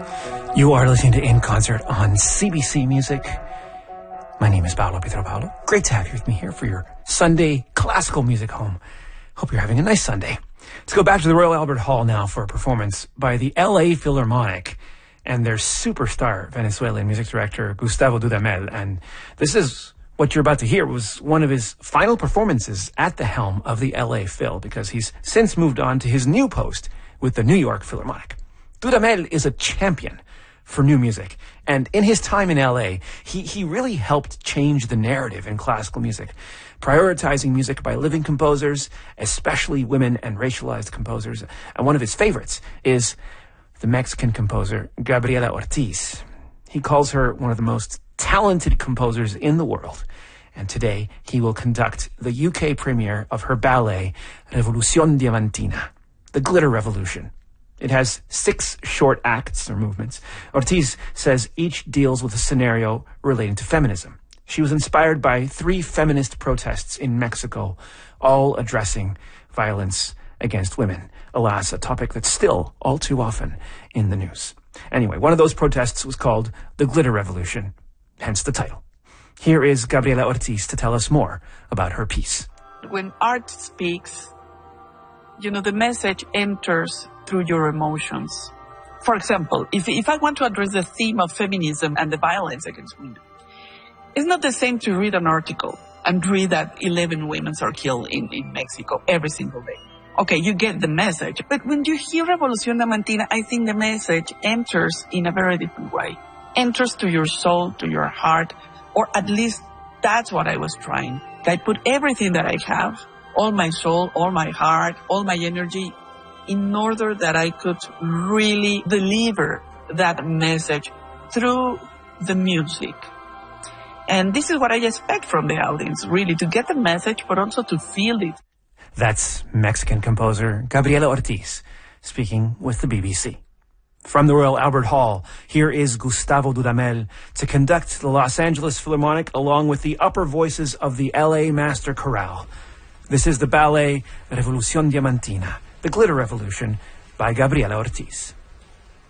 You are listening to In Concert on CBC Music. My name is Paolo Pietro Paolo. Great to have you with me here for your Sunday classical music home. Hope you're having a nice Sunday. Let's go back to the Royal Albert Hall now for a performance by the LA Philharmonic and their superstar Venezuelan music director Gustavo Dudamel. And this is what you're about to hear was one of his final performances at the helm of the LA Phil, because he's since moved on to his new post with the New York Philharmonic. Dudamel is a champion for new music. And in his time in LA, he really helped change the narrative in classical music, prioritizing music by living composers, especially women and racialized composers. And one of his favorites is the Mexican composer Gabriela Ortiz. He calls her one of the most talented composers in the world. And today he will conduct the UK premiere of her ballet, Revolución Diamantina, the Glitter Revolution. It has 6 short acts or movements. Ortiz says each deals with a scenario relating to feminism. She was inspired by 3 feminist protests in Mexico, all addressing violence against women. Alas, a topic that's still all too often in the news. Anyway, one of those protests was called the Glitter Revolution, hence the title. Here is Gabriela Ortiz to tell us more about her piece. When art speaks, the message enters through your emotions. For example, if I want to address the theme of feminism and the violence against women, it's not the same to read an article and read that 11 women are killed in Mexico every single day. Okay, you get the message. But when you hear Revolución Diamantina, I think the message enters in a very different way. Enters to your soul, to your heart, or at least that's what I was trying. I put everything that I have, all my soul, all my heart, all my energy, in order that I could really deliver that message through the music. And this is what I expect from the audience, really, to get the message, but also to feel it. That's Mexican composer Gabriela Ortiz speaking with the BBC. From the Royal Albert Hall, here is Gustavo Dudamel to conduct the Los Angeles Philharmonic along with the upper voices of the LA Master Chorale. This is the ballet Revolución Diamantina, the Glitter Revolution by Gabriela Ortiz.